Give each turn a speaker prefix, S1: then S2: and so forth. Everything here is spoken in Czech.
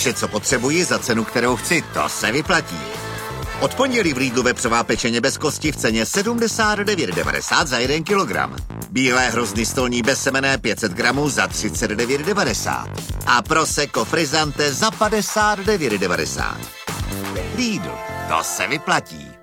S1: Vše, co potřebuji za cenu, kterou chci, to se vyplatí. Od pondělí v Lidlu vepřová pečeně bez kosti v ceně 79,90 za 1 kilogram. Bílé hrozny stolní bez semene 500 gramů za 39,90. A prosecco frizzante za 59,90. Lidl, to se vyplatí.